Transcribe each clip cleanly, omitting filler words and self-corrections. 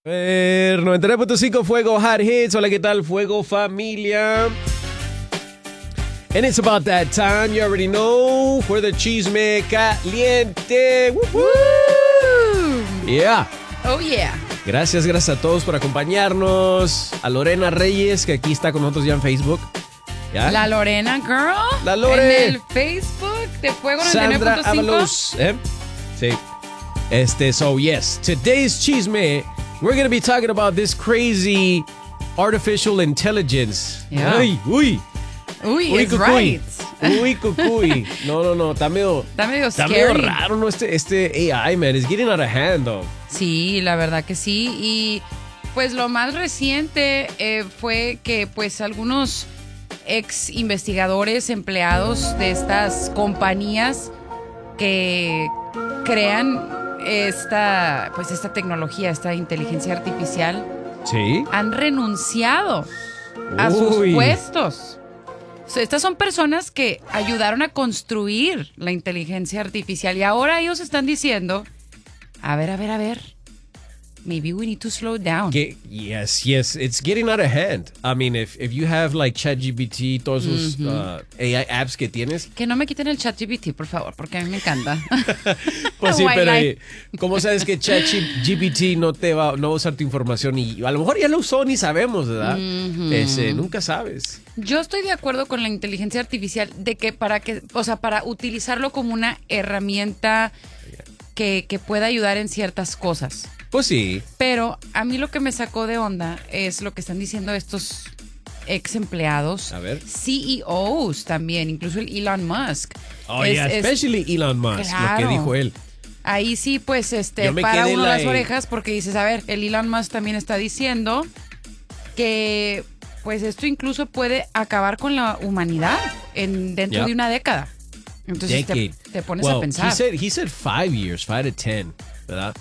99.5 Fuego Hot Hits. Hola, ¿qué tal, Fuego Familia? And it's about that time, you already know, for the chisme caliente. Woo-hoo. Yeah. Oh, yeah. Gracias a todos por acompañarnos. A Lorena Reyes, que aquí está con nosotros ya en Facebook. ¿Ya? La Lorena Girl. La Lore. En el Facebook de Fuego Sandra 99.5. Ábalos. Sí. So yes, today's chisme, we're going to be talking about this crazy artificial intelligence. Yeah. Ay, uy. Uy, Uy, it's cucuy. right. Uy, cucuy. No. Está medio scary. raro, ¿no? Este AI, man. It's getting out of hand, though. Sí, la verdad que sí. Y pues lo más reciente fue que pues algunos ex investigadores, empleados de estas compañías que crean esta tecnología, esta inteligencia artificial, Sí. han renunciado a sus puestos. O sea, estas son personas que ayudaron a construir la inteligencia artificial y ahora ellos están diciendo, a ver, maybe we need to slow down. Yes, it's getting out of hand. I mean, if you have like ChatGPT, todos esos AI apps que tienes. Que no me quiten el ChatGPT, por favor, porque a mí me encanta. Pues sí, Why pero not? ¿cómo sabes que ChatGPT no va a usar tu información? Y a lo mejor ya lo usó, ni sabemos, ¿verdad? Nunca sabes. Yo estoy de acuerdo con la inteligencia artificial de que para utilizarlo como una herramienta que pueda ayudar en ciertas cosas. Pues sí. Pero a mí lo que me sacó de onda es lo que están diciendo estos ex empleados, A ver. CEOs también, incluso el Elon Musk. Oh, yeah, especially Elon Musk, Claro. lo que dijo él. Ahí sí, pues, Yo me para quedé uno la- las orejas porque dices, a ver, el Elon Musk también está diciendo que pues esto incluso puede acabar con la humanidad dentro Yeah. de una década. Entonces Decade. te pones Well, a pensar. He said 5 years, 5 to 10, ¿verdad?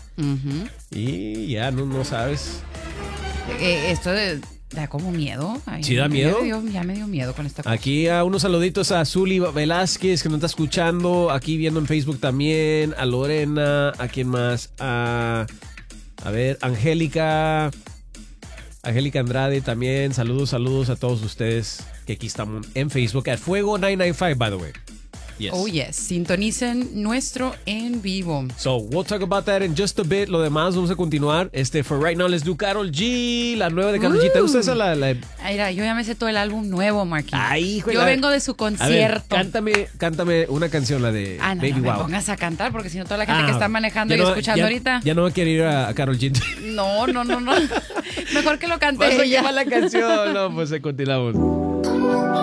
Y ya no sabes. Esto da como miedo. Ay, ¿Sí da miedo? Ya me dio miedo con esta cosa. Aquí a unos saluditos a Zuli Velázquez, que nos está escuchando, aquí viendo en Facebook también, a Lorena, ¿a quién más? A ver, Angélica Andrade también, saludos a todos ustedes que aquí estamos en Facebook, at Fuego 995, by the way. Yes. Oh, yes. Sintonicen nuestro en vivo. So, we'll talk about that in just a bit. Lo demás, vamos a continuar. For right now, let's do Karol G, la nueva de Karol G. ¿Te gusta esa? Ay, mira, yo ya me sé todo el álbum nuevo, Marky. Ay, hijo de Yo la- vengo de su A ver, concierto. cántame una canción, la de No, Baby no me Wow. pongas a cantar porque si no toda la gente que está manejando y ya no- escuchando ya- ahorita. Ya no va a querer ir a Karol G. No. Mejor que lo cante Vas a ella. quemar la canción. No, pues continuamos.